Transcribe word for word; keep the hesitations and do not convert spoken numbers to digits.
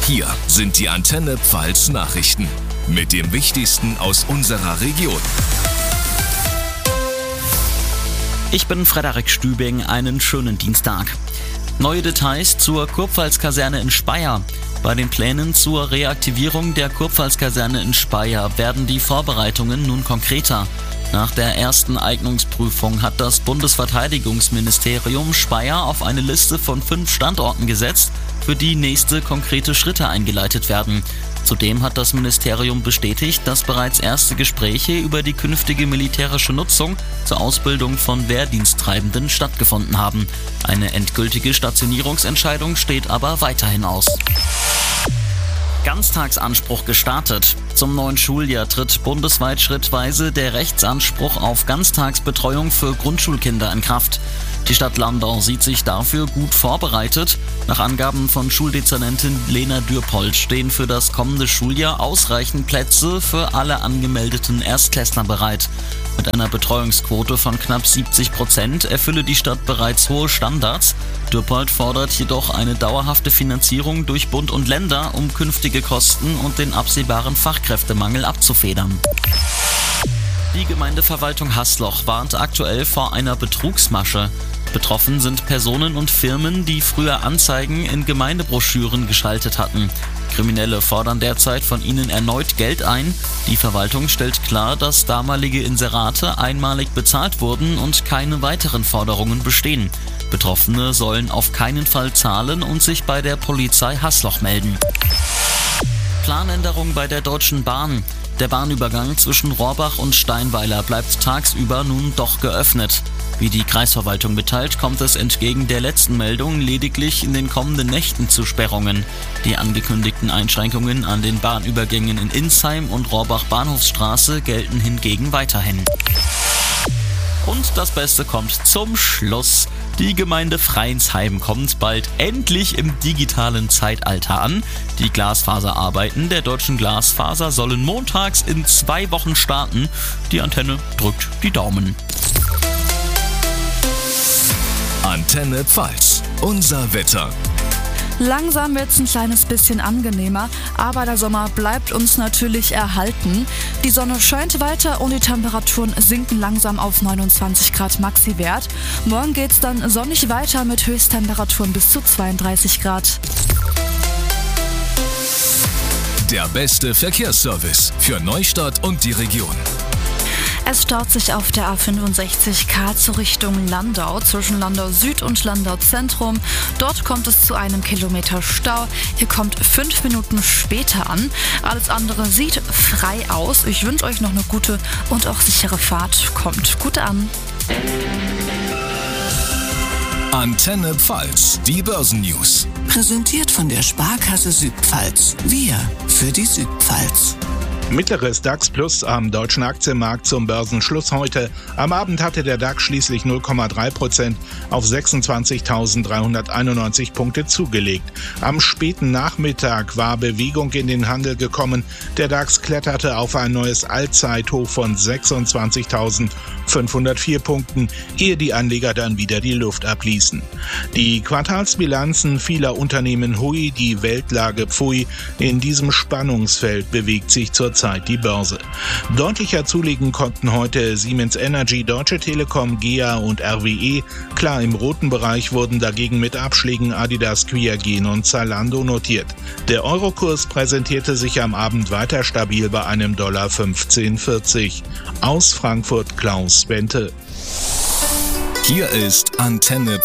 Hier sind die Antenne Pfalz Nachrichten mit dem Wichtigsten aus unserer Region. Ich bin Frederik Stübing, einen schönen Dienstag. Neue Details zur Kurpfalz-Kaserne in Speyer. Bei den Plänen zur Reaktivierung der Kurpfalz-Kaserne in Speyer werden die Vorbereitungen nun konkreter. Nach der ersten Eignungsprüfung hat das Bundesverteidigungsministerium Speyer auf eine Liste von fünf Standorten gesetzt, für die nächste konkrete Schritte eingeleitet werden. Zudem hat das Ministerium bestätigt, dass bereits erste Gespräche über die künftige militärische Nutzung zur Ausbildung von Wehrdiensttreibenden stattgefunden haben. Eine endgültige Stationierungsentscheidung steht aber weiterhin aus. Ganztagsanspruch gestartet. Zum neuen Schuljahr tritt bundesweit schrittweise der Rechtsanspruch auf Ganztagsbetreuung für Grundschulkinder in Kraft. Die Stadt Landau sieht sich dafür gut vorbereitet. Nach Angaben von Schuldezernentin Lena Dürpold stehen für das kommende Schuljahr ausreichend Plätze für alle angemeldeten Erstklässler bereit. Mit einer Betreuungsquote von knapp siebzig Prozent erfülle die Stadt bereits hohe Standards. Dürpold fordert jedoch eine dauerhafte Finanzierung durch Bund und Länder, um künftige Kosten und den absehbaren Fachkräftemangel abzufedern. Die Gemeindeverwaltung Haßloch warnt aktuell vor einer Betrugsmasche. Betroffen sind Personen und Firmen, die früher Anzeigen in Gemeindebroschüren geschaltet hatten. Kriminelle fordern derzeit von ihnen erneut Geld ein. Die Verwaltung stellt klar, dass damalige Inserate einmalig bezahlt wurden und keine weiteren Forderungen bestehen. Betroffene sollen auf keinen Fall zahlen und sich bei der Polizei Haßloch melden. Planänderung bei der Deutschen Bahn. Der Bahnübergang zwischen Rohrbach und Steinweiler bleibt tagsüber nun doch geöffnet. Wie die Kreisverwaltung mitteilt, kommt es entgegen der letzten Meldung lediglich in den kommenden Nächten zu Sperrungen. Die angekündigten Einschränkungen an den Bahnübergängen in Insheim und Rohrbach-Bahnhofsstraße gelten hingegen weiterhin. Und das Beste kommt zum Schluss. Die Gemeinde Freinsheim kommt bald endlich im digitalen Zeitalter an. Die Glasfaserarbeiten der Deutschen Glasfaser sollen montags in zwei Wochen starten. Die Antenne drückt die Daumen. Antenne Pfalz, unser Wetter. Langsam wird es ein kleines bisschen angenehmer, aber der Sommer bleibt uns natürlich erhalten. Die Sonne scheint weiter und die Temperaturen sinken langsam auf neunundzwanzig Grad Maxi-Wert. Morgen geht es dann sonnig weiter mit Höchsttemperaturen bis zu zweiunddreißig Grad. Der beste Verkehrsservice für Neustadt und die Region. Es staut sich auf der A fünfundsechzig K zur Richtung Landau zwischen Landau Süd und Landau Zentrum. Dort kommt es zu einem Kilometer Stau. Ihr kommt fünf Minuten später an. Alles andere sieht frei aus. Ich wünsche euch noch eine gute und auch sichere Fahrt. Kommt gut an. Antenne Pfalz, die Börsennews. Präsentiert von der Sparkasse Südpfalz. Wir für die Südpfalz. Mittleres DAX Plus am deutschen Aktienmarkt zum Börsenschluss heute. Am Abend hatte der DAX schließlich null Komma drei Prozent auf sechsundzwanzigtausenddreihunderteinundneunzig Punkte zugelegt. Am späten Nachmittag war Bewegung in den Handel gekommen. Der DAX kletterte auf ein neues Allzeithoch von sechsundzwanzigtausendfünfhundertvier Punkten, ehe die Anleger dann wieder die Luft abließen. Die Quartalsbilanzen vieler Unternehmen hui, die Weltlage pfui. In diesem Spannungsfeld bewegt sich zurzeit die Börse. Deutlicher zulegen konnten heute Siemens Energy, Deutsche Telekom, G E A und R W E. Klar im roten Bereich wurden dagegen mit Abschlägen Adidas, Quiagen und Zalando notiert. Der Eurokurs präsentierte sich am Abend weiter stabil bei einem Dollar fünfzehn vierzig. Aus Frankfurt Klaus Bente. Hier ist Antenne